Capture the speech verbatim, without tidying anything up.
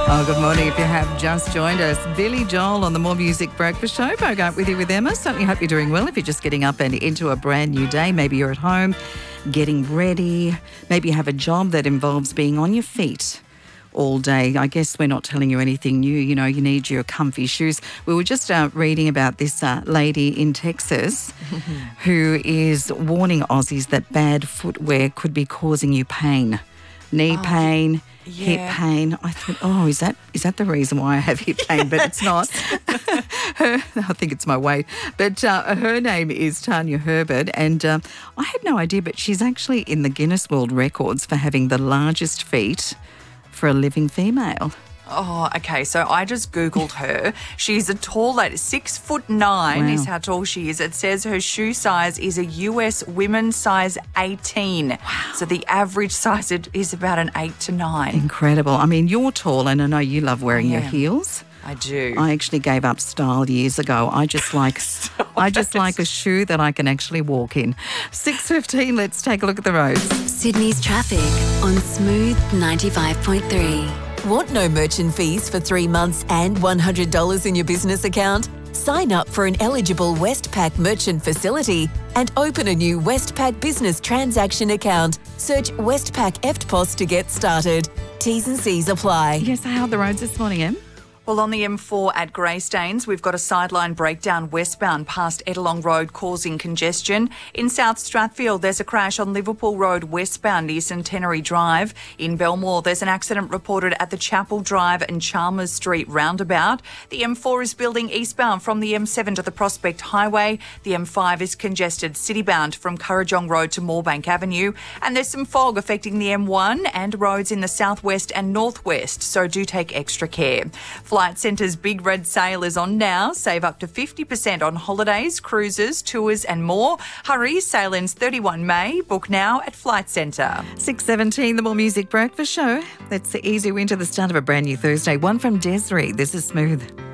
Oh, good morning. If you have just joined us, Billy Joel on the More Music Breakfast Show. Bogart with you with Emma. Certainly hope you're doing well. If you're just getting up and into a brand new day, maybe you're at home getting ready. Maybe you have a job that involves being on your feet all day. I guess we're not telling you anything new. You know, you need your comfy shoes. We were just uh, reading about this uh, lady in Texas who is warning Aussies that bad footwear could be causing you pain. Knee oh, pain, yeah. hip pain. I thought, oh, is that is that the reason why I have hip pain? But it's not. her, I think it's my weight. But uh, her name is Tanya Herbert, and uh, I had no idea, but she's actually in the Guinness World Records for having the largest feet for a living female. Oh, okay. So I just Googled her. She's a tall lady, six foot nine wow. is how tall she is. It says her shoe size is a U S women's size eighteen. Wow. So the average size is about an eight to nine. Incredible. I mean, you're tall and I know you love wearing your heels. I do. I actually gave up style years ago. I just like I just like a shoe that I can actually walk in. six fifteen, let's take a look at the roads. Sydney's traffic on Smooth ninety-five point three. Want no merchant fees for three months and one hundred dollars in your business account? Sign up for an eligible Westpac merchant facility and open a new Westpac business transaction account. Search Westpac E F T P O S to get started. T's and C's apply. Yes, how are the roads this morning, Em? Well, on the M four at Greystanes, we've got a sideline breakdown westbound past Ettalong Road causing congestion. In South Strathfield, there's a crash on Liverpool Road westbound near Centenary Drive. In Belmore, there's an accident reported at the Chapel Drive and Chalmers Street roundabout. The M four is building eastbound from the M seven to the Prospect Highway. The M five is congested citybound from Currajong Road to Moorebank Avenue. And there's some fog affecting the M one and roads in the southwest and northwest, so do take extra care. Flight Centre's Big Red Sale is on now. Save up to fifty percent on holidays, cruises, tours and more. Hurry, sale ends thirty-first of May. Book now at Flight Centre. six seventeen, the More Music Breakfast Show. That's the easy win to the start of a brand new Thursday. One from Desiree. This is Smooth.